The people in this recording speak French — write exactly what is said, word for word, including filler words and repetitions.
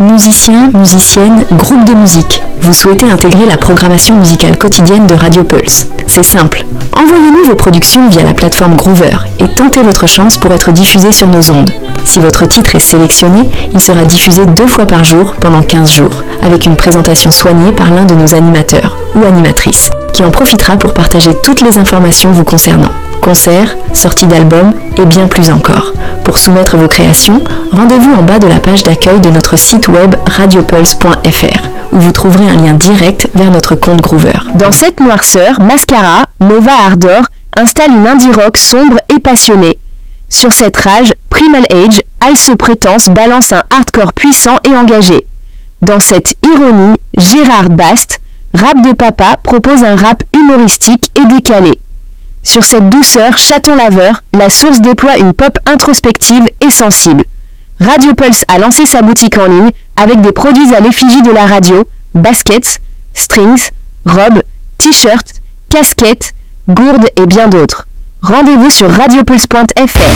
Musiciens, musiciennes, groupe de musique. Vous souhaitez intégrer la programmation musicale quotidienne de Radio Pulse. C'est simple. Envoyez-nous vos productions via la plateforme Groover et tentez votre chance pour être diffusé sur nos ondes. Si votre titre est sélectionné, il sera diffusé deux fois par jour pendant quinze jours, avec une présentation soignée par l'un de nos animateurs ou animatrices, qui en profitera pour partager toutes les informations vous concernant. Concerts, sorties d'albums et bien plus encore. Pour soumettre vos créations, rendez-vous en bas de la page d'accueil de notre site web radiopulse point f r, où vous trouverez un lien direct vers notre compte Groover. Dans cette noirceur, Mascara, Nova Ardor, installe une indie rock sombre et passionnée. Sur cette rage, Primal Age, Also Prétense balance un hardcore puissant et engagé. Dans cette ironie, Gérard Bast, Rap de Papa, propose un rap humoristique et décalé. Sur cette douceur chaton laveur, la source déploie une pop introspective et sensible. Radio Pulse a lancé sa boutique en ligne avec des produits à l'effigie de la radio, baskets, strings, robes, t-shirts, casquettes, gourdes et bien d'autres. Rendez-vous sur radiopulse point f r.